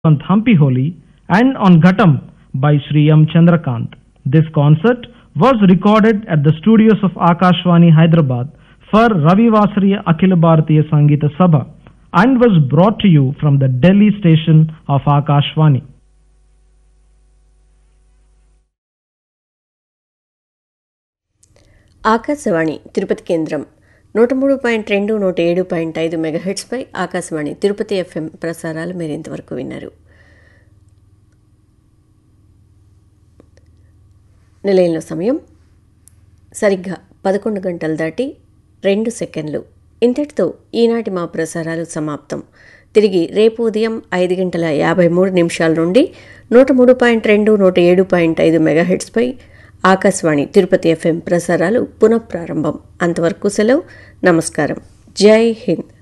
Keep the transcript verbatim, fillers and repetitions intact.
on Hampi Holi and on Ghatam by Sri M. Chandrakant. This concert was recorded at the studios of Akashvani Hyderabad for Ravi Vasariya Akhila Bharatiya Sangeeta Sabha and was brought to you from the Delhi station of Akashvani. Akashvani Tirupati కేంద్రం నూట మూడు point రెండు నూట ఏడు point ఐదు మెగాహెట్స్పై Akashvani Tirupati FM ప్రసారాలు మీరు ఇంతవరకు విన్నారు. నిలయంలో సమయం సరిగ్గా పదకొండు గంటలు దాటి రెండు సెకండ్లు. ఇంతటితో ఈనాటి మా ప్రసారాలు సమాప్తం. తిరిగి రేపు ఉదయం ఐదు గంటల యాభై మూడు నిమిషాల నుండి నూట మూడు పాయింట్ రెండు నూట ఏడు పాయింట్ ఐదు మెగాహెట్స్పై ఆకాశవాణి తిరుపతి ఎఫ్ఎం ప్రసారాలు పునఃప్రారంభం. అంతవరకు సెలవు. నమస్కారం. జై హింద్.